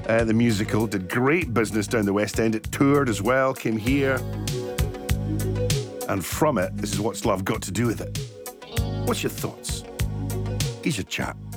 The musical did great business down the West End. It toured as well, came here. And from it, this is What's Love Got to Do with It. What's your thoughts? Here's your chat.